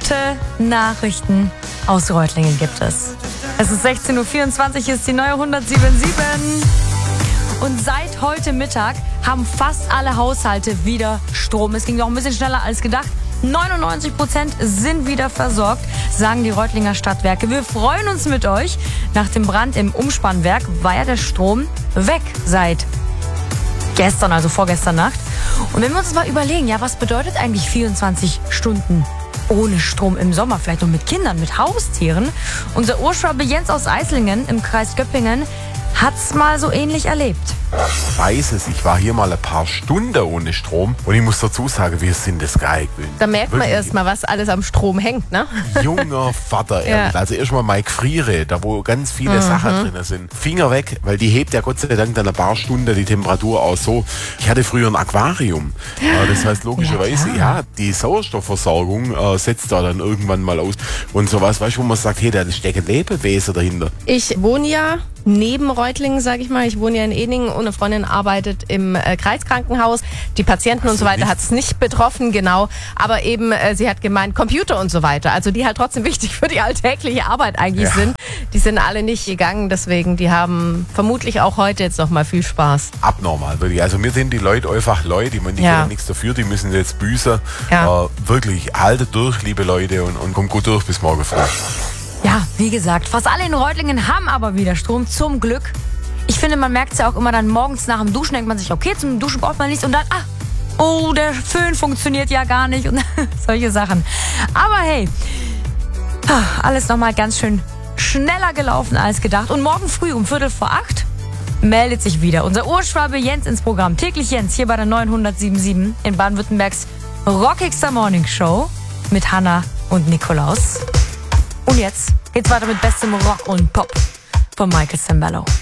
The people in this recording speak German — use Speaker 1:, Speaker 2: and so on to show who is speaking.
Speaker 1: Gute Nachrichten aus Reutlingen gibt es. Es ist 16.24 Uhr, ist die neue 107.7. Und seit heute Mittag haben fast alle Haushalte wieder Strom. Es ging noch ein bisschen schneller als gedacht. 99% sind wieder versorgt, sagen die Reutlinger Stadtwerke. Wir freuen uns mit euch. Nach dem Brand im Umspannwerk war ja der Strom weg seit gestern, also vorgestern Nacht. Und wenn wir uns mal überlegen, ja, was bedeutet eigentlich 24 Stunden ohne Strom im Sommer? Vielleicht noch mit Kindern, mit Haustieren. Unser Urschwabe Jens aus Eislingen im Kreis Göppingen hat's mal so ähnlich erlebt.
Speaker 2: Ich weiß es, ich war hier mal ein paar Stunden ohne Strom und ich muss dazu sagen, wir sind das geil gewöhnt.
Speaker 3: Da merkt man erstmal, was alles am Strom hängt, ne?
Speaker 2: Junger Vater, ehrlich. Also erstmal mal Gefriere, da wo ganz viele Sachen drin sind. Finger weg, weil die hebt ja Gott sei Dank dann ein paar Stunden die Temperatur aus so. Ich hatte früher ein Aquarium. Das heißt logischerweise, die Sauerstoffversorgung setzt da dann irgendwann mal aus. Und sowas, weißt du, wo man sagt, hey, da steckt ein Lebewesen dahinter.
Speaker 3: Ich wohne ja neben Reutlingen, sage ich mal. Ich wohne ja in Eningen und eine Freundin arbeitet im Kreiskrankenhaus. Die Patienten und so weiter hat es nicht betroffen, genau. Aber eben, sie hat gemeint, Computer und so weiter. Also die halt trotzdem wichtig für die alltägliche Arbeit eigentlich sind. Die sind alle nicht gegangen, deswegen, die haben vermutlich auch heute jetzt noch mal viel Spaß.
Speaker 2: Abnormal, wirklich. Also mir sind die Leute einfach Leute, die können nichts dafür, die müssen jetzt büßen. Wirklich, haltet durch, liebe Leute, und kommt gut durch bis morgen früh.
Speaker 1: Ja, wie gesagt, fast alle in Reutlingen haben aber wieder Strom, zum Glück. Ich finde, man merkt es ja auch immer dann morgens nach dem Duschen, denkt man sich, okay, zum Duschen braucht man nichts und dann, oh, der Föhn funktioniert ja gar nicht und solche Sachen. Aber hey, alles nochmal ganz schön schneller gelaufen als gedacht. Und morgen früh um 7:45 meldet sich wieder unser Urschwabe Jens ins Programm. Täglich Jens hier bei der neuen 107.7 in Baden-Württembergs rockigster Morning Show mit Hanna und Nikolaus. Und jetzt geht's weiter mit bestem Rock und Pop von Michael Sembello.